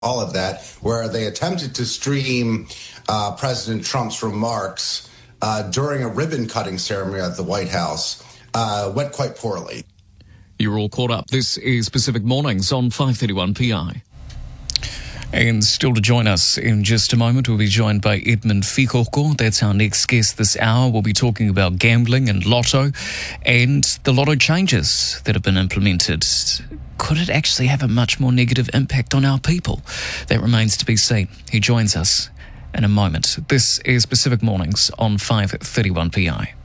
all of that, where they attempted to stream President Trump's remarks during a ribbon-cutting ceremony at the White House, went quite poorly. You're all caught up. This is Pacific Mornings on 531 PI. And still to join us in just a moment, we'll be joined by Edmund Fikoko. That's our next guest this hour. We'll be talking about gambling and lotto and the lotto changes that have been implemented. Could it actually have a much more negative impact on our people? That remains to be seen. He joins us in a moment. This is Pacific Mornings on 531 PI.